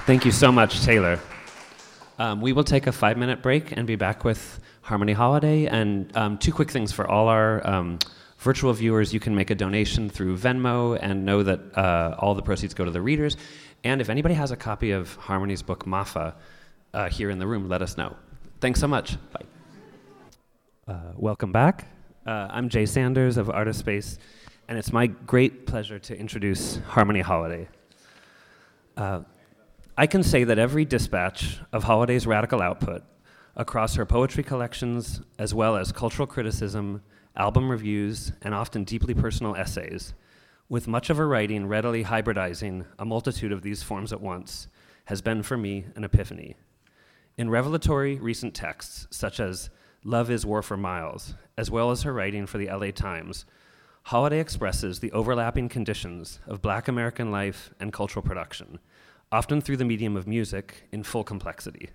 Thank you so much, Taylor. We will take a 5-minute break and be back with Harmony Holiday. And 2 quick things for all our virtual viewers. You can make a donation through Venmo and know that all the proceeds go to the readers. And if anybody has a copy of Harmony's book, Mafa, here in the room, let us know. Thanks so much. Bye. Welcome back. I'm Jay Sanders of Artist Space, and it's my great pleasure to introduce Harmony Holiday. I can say that every dispatch of Holiday's radical output across her poetry collections, as well as cultural criticism, album reviews, and often deeply personal essays, with much of her writing readily hybridizing a multitude of these forms at once, has been for me an epiphany. In revelatory recent texts, such as Love is War for Miles, as well as her writing for the LA Times, Holiday expresses the overlapping conditions of Black American life and cultural production, often through the medium of music in full complexity.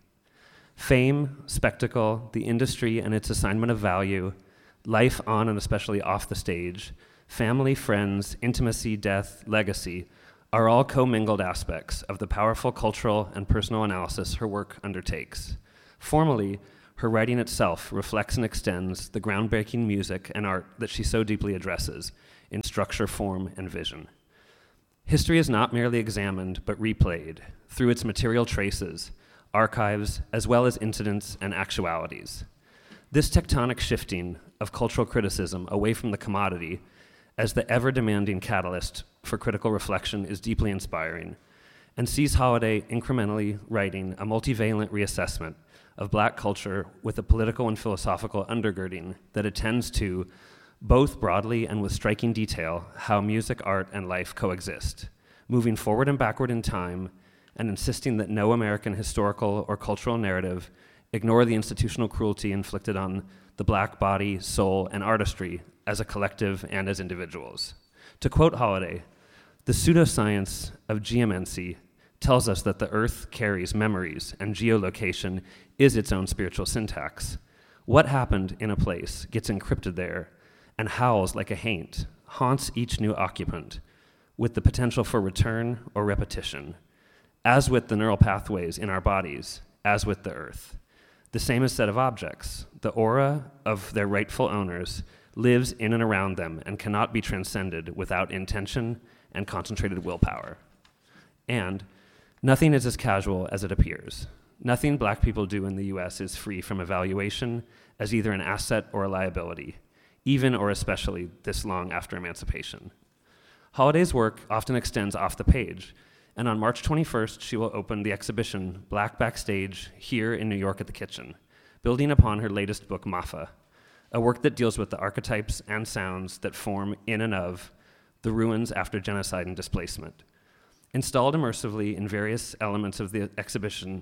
Fame, spectacle, the industry and its assignment of value, life on and especially off the stage, family, friends, intimacy, death, legacy, are all commingled aspects of the powerful cultural and personal analysis her work undertakes. Formally, her writing itself reflects and extends the groundbreaking music and art that she so deeply addresses in structure, form, and vision. History is not merely examined, but replayed through its material traces, archives, as well as incidents and actualities. This tectonic shifting of cultural criticism away from the commodity as the ever-demanding catalyst for critical reflection is deeply inspiring, and sees Holiday incrementally writing a multivalent reassessment of Black culture with a political and philosophical undergirding that attends to, both broadly and with striking detail, how music, art, and life coexist, moving forward and backward in time, and insisting that no American historical or cultural narrative ignore the institutional cruelty inflicted on the Black body, soul, and artistry as a collective and as individuals. To quote Holiday, the pseudoscience of geomancy tells us that the earth carries memories and geolocation is its own spiritual syntax. What happened in a place gets encrypted there and howls like a haint, haunts each new occupant with the potential for return or repetition, as with the neural pathways in our bodies, as with the earth. The same is said of objects. The aura of their rightful owners lives in and around them and cannot be transcended without intention and concentrated willpower. And nothing is as casual as it appears. Nothing Black people do in the US is free from evaluation as either an asset or a liability, even or especially this long after emancipation. Holiday's work often extends off the page, and on March 21st, she will open the exhibition Black Backstage here in New York at the Kitchen, building upon her latest book, Mafa, a work that deals with the archetypes and sounds that form in and of the ruins after genocide and displacement. Installed immersively, the various elements of the exhibition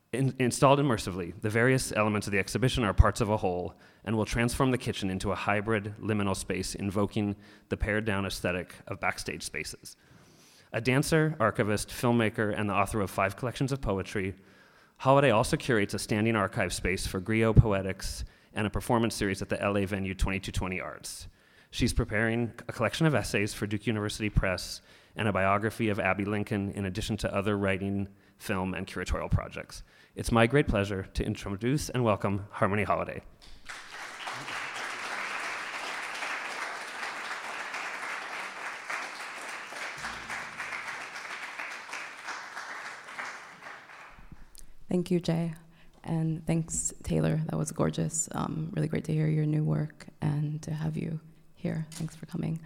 are parts of a whole and will transform the kitchen into a hybrid liminal space invoking the pared-down aesthetic of backstage spaces. A dancer, archivist, filmmaker, and the author of 5 collections of poetry, Holiday also curates a standing archive space for Griot Poetics and a performance series at the LA venue 2220 Arts. She's preparing a collection of essays for Duke University Press and a biography of Abby Lincoln, in addition to other writing, film, and curatorial projects. It's my great pleasure to introduce and welcome Harmony Holiday. Thank you, Jay. And thanks, Taylor. That was gorgeous. Really great to hear your new work and to have you here. Thanks for coming.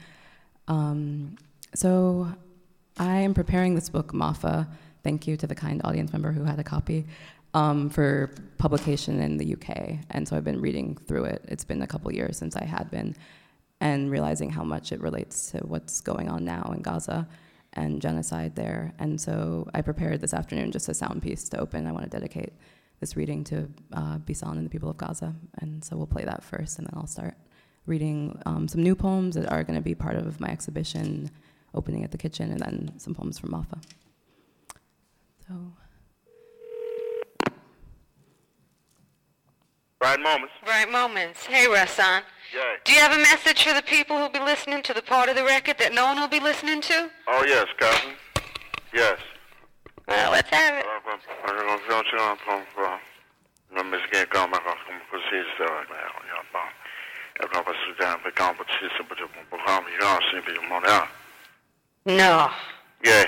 So I am preparing this book, Mafa. Thank you to the kind audience member who had a copy, for publication in the UK. And so I've been reading through it. It's been a couple years since I had been, and realizing how much it relates to what's going on now in Gaza and genocide there. And so I prepared this afternoon just a sound piece to open. I want to dedicate this reading to Bisan and the people of Gaza. And so we'll play that first, and then I'll start reading some new poems that are going to be part of my exhibition opening at the Kitchen, and then some poems from Mafa. So. Right moments. Right moments. Hey, Rahsaan. Yeah. Do you have a message for the people who'll be listening to the part of the record that no one will be listening to? Oh, yes, cousin. Yes. Well, let's have it. No. Yeah,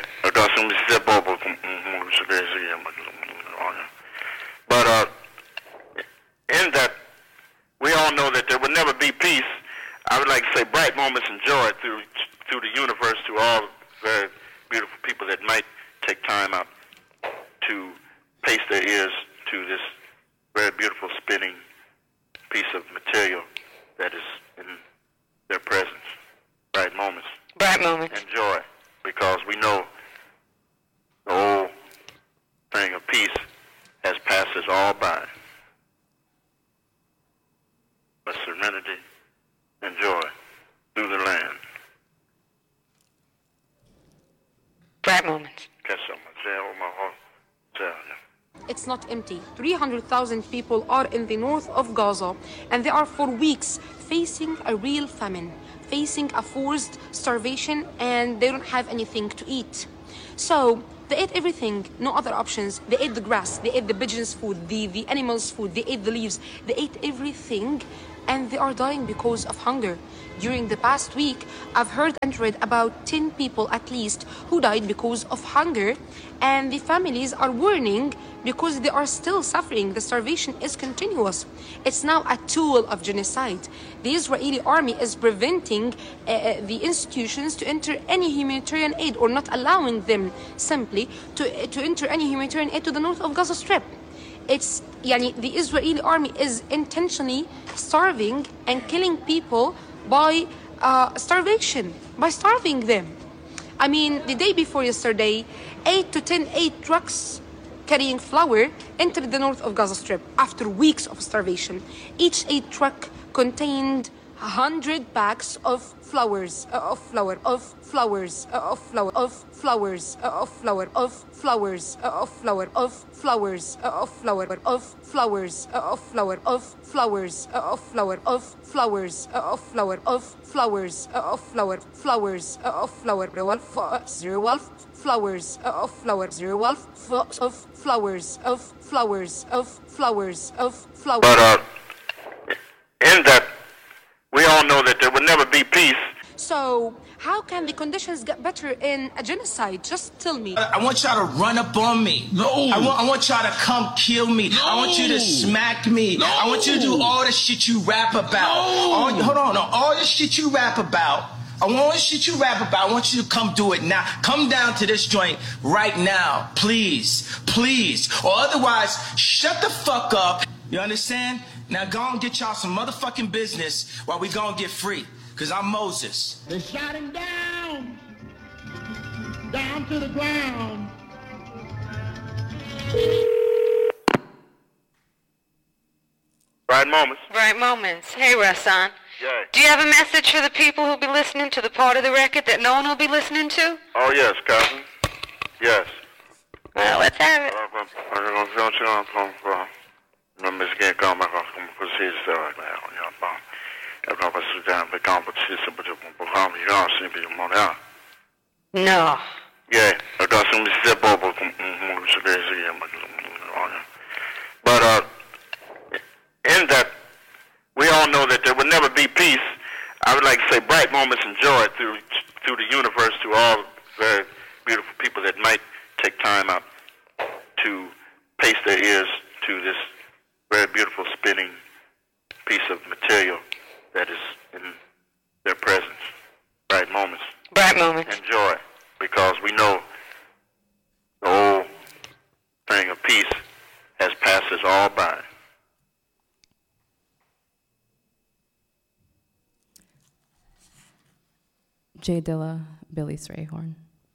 but in that, we all know that there will never be peace. I would like to say bright moments and joy through the universe to all very beautiful people that might take time out to pace their ears to this very beautiful spinning piece of material that is in their presence. Bright moments. Bright moments. And joy, because we know the whole thing of peace has passed us all by. But serenity and joy through the land. Bright moments. Catch some of my heart. It's not empty. 300,000 people are in the north of Gaza, and they are for weeks facing a real famine, facing a forced starvation, and they don't have anything to eat. So they ate everything, no other options. They ate the grass, they ate the pigeons' food, the animals' food, they ate the leaves, they ate everything, and they are dying because of hunger. During the past week, I've heard and read about 10 people at least who died because of hunger, and the families are warning because they are still suffering. The starvation is continuous. It's now a tool of genocide. The Israeli army is preventing the institutions to enter any humanitarian aid, or not allowing them simply to enter any humanitarian aid to the north of Gaza Strip. The Israeli army is intentionally starving and killing people by starvation, by starving them. I mean, the day before yesterday, 8 to 10 aid trucks carrying flour entered the north of Gaza Strip after weeks of starvation. Each aid truck contained 100 packs of flowers, of flour, of flowers, of flour, of flowers, of flour, of flowers, of flour, of flowers, of flour, of flowers, of flour, of flowers, of flour, of flowers, of flour, of flowers, of flour, flowers, of flour, wolf, flowers, of flower, wolf, of flowers, of flowers, of flowers, of flowers. But in that, we all know that there will never be peace. So, how can the conditions get better in a genocide? Just tell me. I want y'all to run up on me. No. I want y'all to come kill me. No. I want you to smack me. No. I want you to do all the shit you rap about. No. All the shit you rap about. I want you to come do it now. Come down to this joint right now. Please. Or otherwise, shut the fuck up. You understand? Now go and get y'all some motherfucking business while we go and get free. Because I'm Moses. They shot him down to the ground. Bright moments. Bright moments. Hey, Rahsaan. Yeah. Do you have a message for the people who'll be listening to the part of the record that no one will be listening to? Oh, yes, cousin. Yes. Well, let's have it. No. Yeah, but in that, we all know that there will never be peace. I would like to say bright moments and joy through the universe to all very beautiful people that might take time out to pace their ears to this very beautiful spinning piece of material that is in their presence. Bright moments. Bright moments. And joy, because we know the whole thing of peace has passed us all by. Jay Dilla, Billy Strayhorn.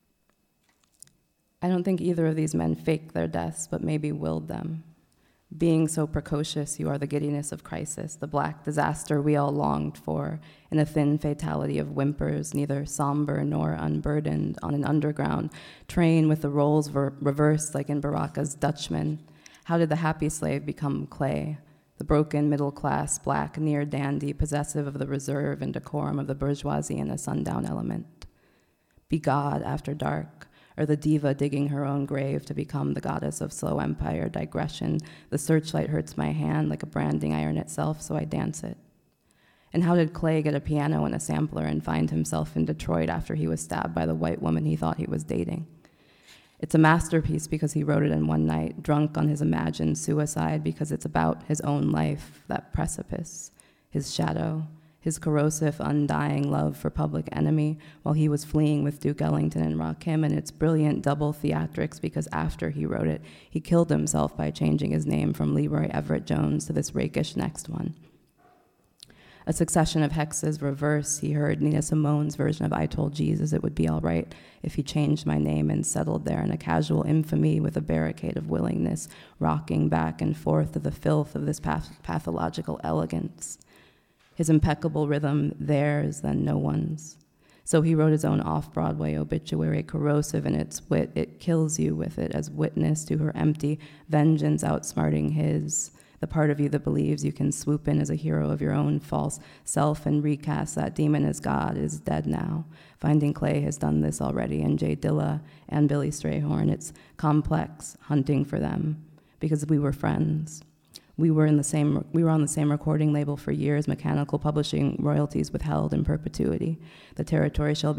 I don't think either of these men faked their deaths, but maybe willed them. Being so precocious, you are the giddiness of crisis, the black disaster we all longed for, in a thin fatality of whimpers, neither somber nor unburdened, on an underground train with the roles reversed like in Baraka's Dutchman. How did the happy slave become clay? The broken middle-class, black, near-dandy, possessive of the reserve and decorum of the bourgeoisie in a sundown element. Be God after dark, or the diva digging her own grave to become the goddess of slow empire digression. The searchlight hurts my hand like a branding iron itself, so I dance it. And how did Clay get a piano and a sampler and find himself in Detroit after he was stabbed by the white woman he thought he was dating? It's a masterpiece because he wrote it in one night, drunk on his imagined suicide, because it's about his own life, that precipice, his shadow, his corrosive, undying love for Public Enemy while he was fleeing with Duke Ellington and Rakim, and its brilliant double theatrics because after he wrote it, he killed himself by changing his name from Leroy Everett Jones to this rakish next one. A succession of hexes reverse. He heard Nina Simone's version of I Told Jesus It Would Be All Right if he changed my name and settled there in a casual infamy with a barricade of willingness, rocking back and forth to the filth of this pathological elegance. His impeccable rhythm, theirs, then no one's. So he wrote his own off-Broadway obituary, corrosive in its wit. It kills you with it as witness to her empty vengeance outsmarting his. The part of you that believes you can swoop in as a hero of your own false self and recast that demon as God is dead now. Finding Clay has done this already, and Jay Dilla and Billy Strayhorn. It's complex, hunting for them, because we were friends. We were on the same recording label for years, Mechanical Publishing royalties withheld in perpetuity. The territory shall be